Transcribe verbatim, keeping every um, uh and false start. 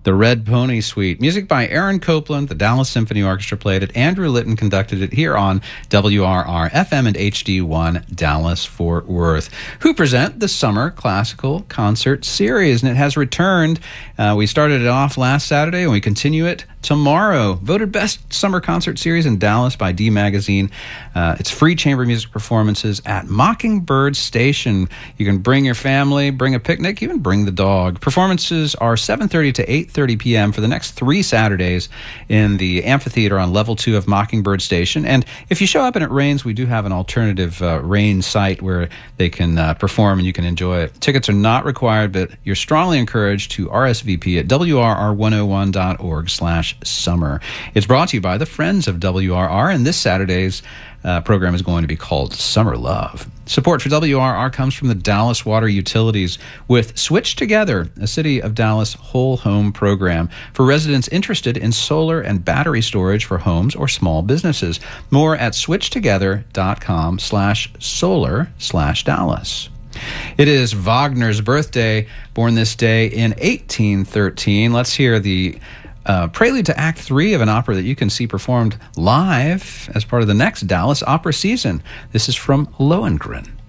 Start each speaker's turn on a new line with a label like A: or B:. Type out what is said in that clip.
A: The Red Pony Suite. Music by Aaron Copland. The Dallas Symphony Orchestra played it. Andrew Litton conducted it here on W R R F M and H D one Dallas-Fort Worth, who present the Summer Classical Concert Series. And it has returned. Uh, we started it off last Saturday, and we continue it tomorrow. Voted Best Summer Concert Series in Dallas by D Magazine. Uh, it's free chamber music performances at Mockingbird Station. You can bring your family, bring a picnic, even bring the dog. Performances are seven thirty to eight thirty p.m. for the next three Saturdays in the amphitheater on level two of Mockingbird Station. And if you show up and it rains, we do have an alternative uh, rain site where they can uh, perform and you can enjoy it. Tickets are not required, but you're strongly encouraged to R S V P at W R R one oh one dot org slash summer. It's brought to you by the Friends of W R R, and this Saturday's Uh, program is going to be called Summer Love. Support for W R R comes from the Dallas Water Utilities with Switch Together, a City of Dallas whole home program for residents interested in solar and battery storage for homes or small businesses. More at switchtogether.com slash solar slash Dallas. It is Wagner's birthday, born this day in eighteen thirteen. Let's hear the Uh, prelude to Act Three of an opera that you can see performed live as part of the next Dallas opera season. This is from Lohengrin.